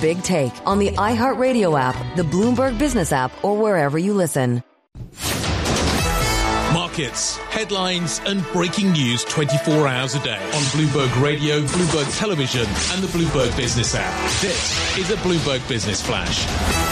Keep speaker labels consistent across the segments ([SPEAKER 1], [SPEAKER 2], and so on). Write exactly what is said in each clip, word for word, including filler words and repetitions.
[SPEAKER 1] Big Take on the iHeartRadio app, the Bloomberg Business app, or wherever you listen.
[SPEAKER 2] Markets, headlines and breaking news twenty-four hours a day on Bloomberg Radio, Bloomberg Television and the Bloomberg Business app. This is a Bloomberg Business Flash.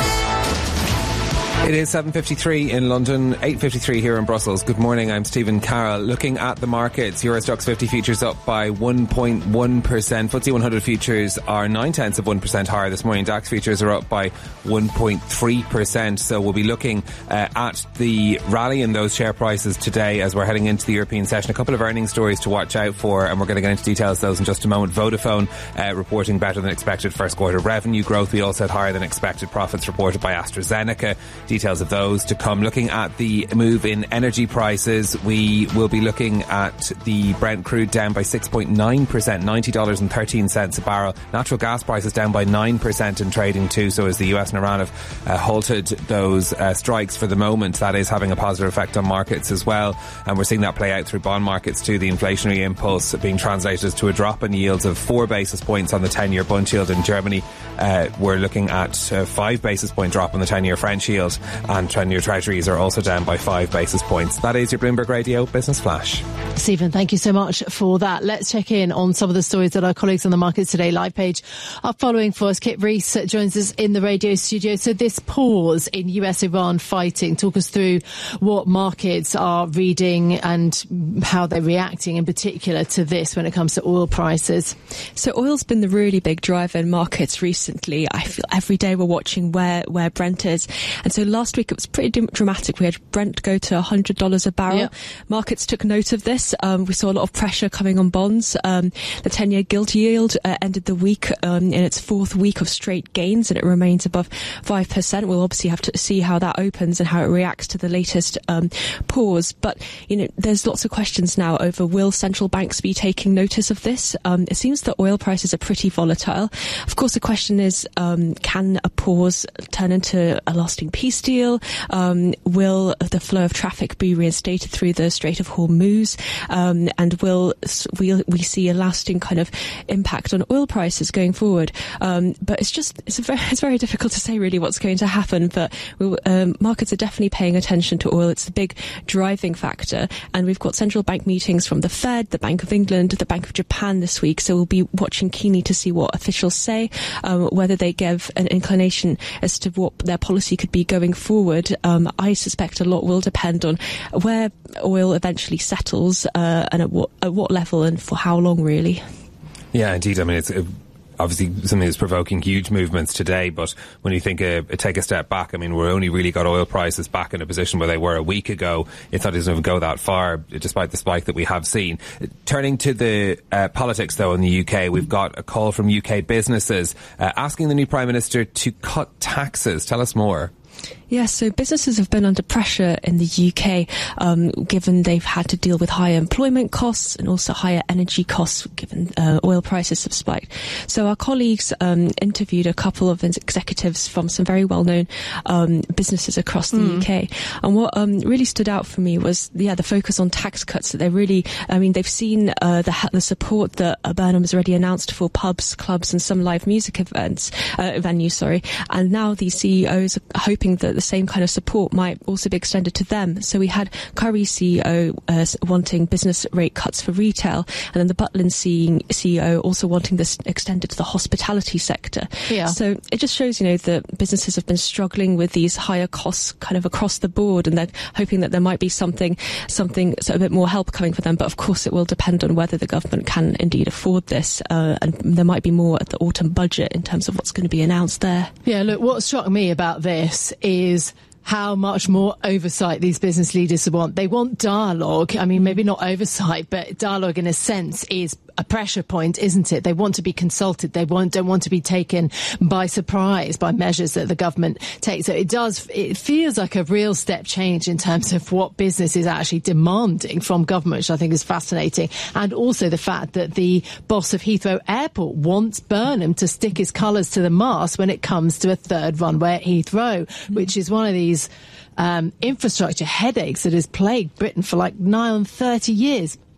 [SPEAKER 3] It is seven fifty-three in London, eight fifty-three here in Brussels. Good morning, I'm Stephen Carroll. Looking at the markets, Euro Stoxx fifty futures up by one point one percent. F T S E one hundred futures are nine tenths of one percent higher this morning. DAX futures are up by one point three percent. So we'll be looking uh, at the rally in those share prices today as we're heading into the European session. A couple of earnings stories to watch out for, and we're going to get into details of those in just a moment. Vodafone uh, reporting better than expected first quarter revenue growth. We also had higher than expected profits reported by AstraZeneca. Details of those to come. Looking at the move in energy prices, we will be looking at the Brent crude down by six point nine percent, ninety dollars and thirteen cents a barrel. Natural gas prices down by nine percent in trading too, so as the U S and Iran have uh, halted those uh, strikes for the moment, that is having a positive effect on markets as well. And we're seeing that play out through bond markets too. The inflationary impulse being translated to a drop in yields of four basis points on the ten-year Bund yield in Germany. Uh, we're looking at a five basis point drop on the ten-year French yield, and ten-year treasuries are also down by five basis points. That is your Bloomberg Radio Business Flash.
[SPEAKER 4] Stephen, thank you so much for that. Let's check in on some of the stories that our colleagues on the Markets Today live page are following for us. Kit Rees joins us in the radio studio. So this pause in U S Iran fighting, talk us through what markets are reading and how they're reacting in particular to this when it comes to oil prices.
[SPEAKER 5] So oil's been the really big driver in markets recently. I feel every day we're watching where, where Brent is. And so last week it was pretty dramatic. We had Brent go to one hundred dollars a barrel. Yep. Markets took note of this. Um, we saw a lot of pressure coming on bonds. Um, the ten-year gilt yield uh, ended the week um, in its fourth week of straight gains, and it remains above five percent. We'll obviously have to see how that opens and how it reacts to the latest um, pause. But, you know, there's lots of questions now over will central banks be taking notice of this? Um, it seems that oil prices are pretty volatile. Of course, the question is, um, can a pause turn into a lasting peace deal? Um, will the flow of traffic be reinstated through the Strait of Hormuz? Um, and will we, we see a lasting kind of impact on oil prices going forward? Um, but it's just, it's, a very, it's very difficult to say really what's going to happen. But we, um, markets are definitely paying attention to oil. It's the big driving factor. And we've got central bank meetings from the Fed, the Bank of England, the Bank of Japan this week. So we'll be watching keenly to see what officials say, um, whether they give an inclination as to what their policy could be going forward. Um, I suspect a lot will depend on where oil eventually settles uh, and at what, at what level and for how long, really.
[SPEAKER 3] Yeah, indeed. I mean, it's uh, obviously something that's provoking huge movements today, but when you think uh, take a step back, I mean, we're only really got oil prices back in a position where they were a week ago. It's not doesn't even go that far, despite the spike that we have seen. Turning to the uh, politics, though, in the U K, we've got a call from U K businesses uh, asking the new Prime Minister to cut taxes. Tell us more.
[SPEAKER 5] Yes, so businesses have been under pressure in the U K, um, given they've had to deal with higher employment costs and also higher energy costs, given uh, oil prices have spiked. So our colleagues um, interviewed a couple of executives from some very well-known um, businesses across the mm. U K. And what um, really stood out for me was, yeah, the focus on tax cuts. That they're really, I mean, they've seen uh, the, the support that uh, Burnham has already announced for pubs, clubs and some live music events, uh, venues, sorry. And now these C E Os are hoping that the same kind of support might also be extended to them. So we had Currys C E O uh, wanting business rate cuts for retail, and then the Butlins C E O also wanting this extended to the hospitality sector.
[SPEAKER 4] Yeah.
[SPEAKER 5] So it just shows, you know, that businesses have been struggling with these higher costs kind of across the board, and they're hoping that there might be something, something, so a bit more help coming for them. But of course, it will depend on whether the government can indeed afford this, uh, and there might be more at the autumn budget in terms of what's going to be announced there.
[SPEAKER 4] Yeah, look, what struck me about this is how much more oversight these business leaders want. They want dialogue. I mean, maybe not oversight, but dialogue in a sense is a pressure point, isn't it? They want to be consulted. They want, don't want to be taken by surprise by measures that the government takes. So it does, it feels like a real step change in terms of what business is actually demanding from government, which I think is fascinating. And also the fact that the boss of Heathrow Airport wants Burnham to stick his colours to the mast when it comes to a third runway at Heathrow, mm-hmm. which is one of these um, infrastructure headaches that has plagued Britain for like nigh on thirty years.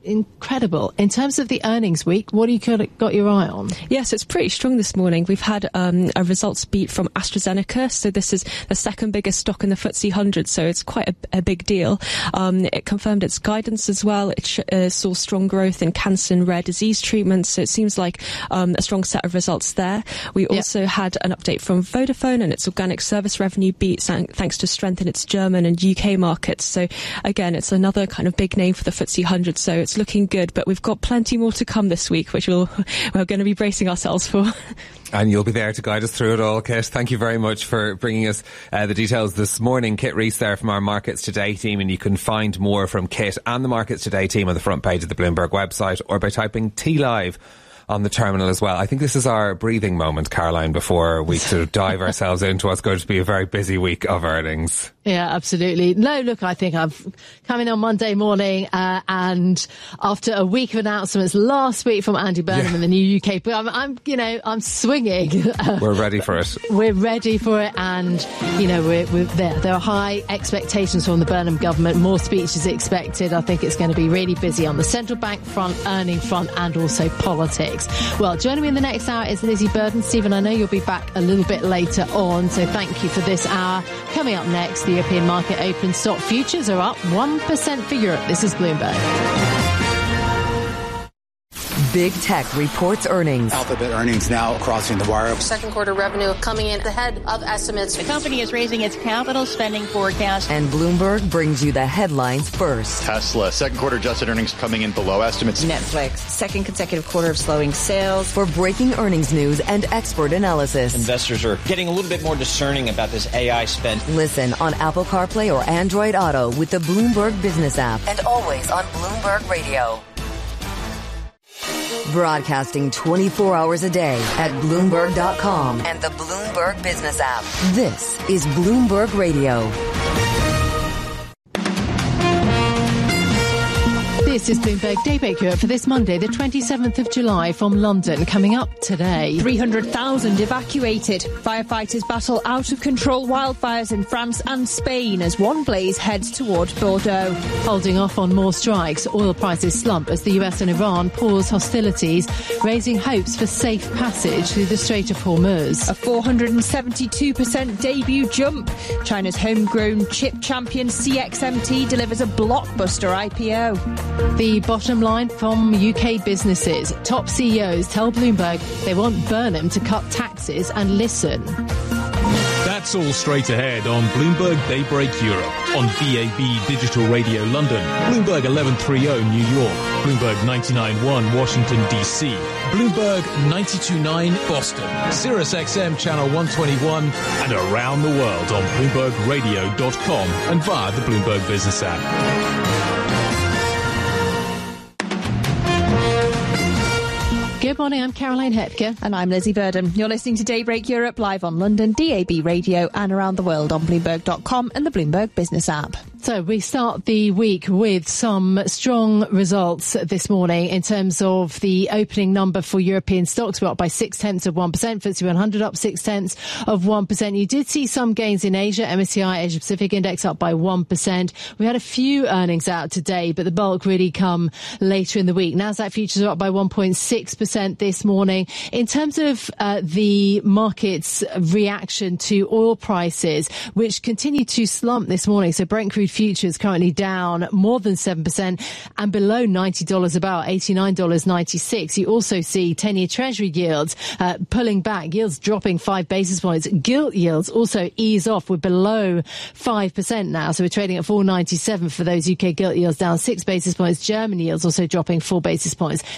[SPEAKER 4] incredible. In terms of the earnings week, what do you got your eye on?
[SPEAKER 5] Yes, it's pretty strong this morning. We've had um, a results beat from AstraZeneca, so this is the second biggest stock in the F T S E one hundred, so it's quite a, a big deal. Um, it confirmed its guidance as well. It sh- uh, saw strong growth in cancer and rare disease treatments, so it seems like um, a strong set of results there. We also yep. had an update from Vodafone, and its organic service revenue beat thanks to strength in its German and U K markets. So again, it's another kind of big name for the F T S E one hundred, so it's looking good, but we've got plenty more to come this week, which we'll, we're going to be bracing ourselves for.
[SPEAKER 3] And you'll be there to guide us through it all, Kit. Thank you very much for bringing us uh, the details this morning. Kit Rees there from our Markets Today team, and you can find more from Kit and the Markets Today team on the front page of the Bloomberg website or by typing T Live on the terminal as well. I think this is our breathing moment, Caroline, before we sort of dive ourselves into what's going to be a very busy week of earnings.
[SPEAKER 4] Yeah, absolutely. No, look, I think I've come in on Monday morning uh, and after a week of announcements last week from Andy Burnham yeah. in the new U K, but I'm, I'm you know, I'm swinging. Uh,
[SPEAKER 3] we're ready for it.
[SPEAKER 4] We're ready for it, and, you know, we're, we're there. There are high expectations from the Burnham government, more speeches expected. I think it's going to be really busy on the central bank front, earning front, and also politics. Well, joining me in the next hour is Lizzie Burden. Stephen, I know you'll be back a little bit later on, so thank you for this hour. Coming up next, the European market open. Stock futures are up one percent for Europe. This is Bloomberg.
[SPEAKER 1] Big Tech reports earnings.
[SPEAKER 6] Alphabet earnings now crossing the wire.
[SPEAKER 7] Second quarter revenue coming in ahead of estimates.
[SPEAKER 8] The company is raising its capital spending forecast.
[SPEAKER 1] And Bloomberg brings you the headlines first.
[SPEAKER 9] Tesla, second quarter adjusted earnings coming in below estimates.
[SPEAKER 10] Netflix, second consecutive quarter of slowing sales.
[SPEAKER 1] For breaking earnings news and expert analysis.
[SPEAKER 11] Investors are getting a little bit more discerning about this A I spend.
[SPEAKER 1] Listen on Apple CarPlay or Android Auto with the Bloomberg Business app. And always on Bloomberg Radio. Broadcasting twenty-four hours a day at Bloomberg dot com and the Bloomberg Business app. This is Bloomberg Radio.
[SPEAKER 4] This is Bloomberg Daybreak Europe for this Monday, the twenty-seventh of July from London. Coming up today.
[SPEAKER 12] three hundred thousand evacuated. Firefighters battle out of control wildfires in France and Spain as one blaze heads toward Bordeaux.
[SPEAKER 4] Holding off on more strikes, oil prices slump as the U S and Iran pause hostilities, raising hopes for safe passage through the Strait of Hormuz.
[SPEAKER 12] A four hundred seventy-two percent debut jump. China's homegrown chip champion C X M T delivers a blockbuster I P O.
[SPEAKER 4] The bottom line from U K businesses. Top C E Os tell Bloomberg they want Burnham to cut taxes and listen.
[SPEAKER 2] That's all straight ahead on Bloomberg Daybreak Europe, on V A B Digital Radio London, Bloomberg eleven thirty New York, Bloomberg ninety-nine point one Washington, D C, Bloomberg ninety-two point nine Boston, Sirius X M Channel one twenty-one, and around the world on Bloomberg Radio dot com and via the Bloomberg Business app.
[SPEAKER 4] Good morning, I'm Caroline Hepker.
[SPEAKER 12] And I'm Lizzie Burden. You're listening to Daybreak Europe live on London, D A B Radio, and around the world on Bloomberg dot com and the Bloomberg Business app.
[SPEAKER 4] So we start the week with some strong results this morning in terms of the opening number for European stocks. We're up by six tenths of one percent. F T S E one hundred up six tenths of one percent. You did see some gains in Asia. M S C I Asia Pacific Index up by one percent. We had a few earnings out today, but the bulk really come later in the week. Nasdaq futures are up by one point six percent this morning. In terms of uh, the market's reaction to oil prices, which continue to slump this morning. So Brent crude futures currently down more than seven percent and below ninety dollars a barrel, eighty-nine dollars and ninety-six cents. You also see ten-year Treasury yields uh, pulling back, yields dropping five basis points. Gilt yields also ease off. We're below five percent now, so we're trading at four ninety-seven for those U K gilt yields, down six basis points. German yields also dropping four basis points.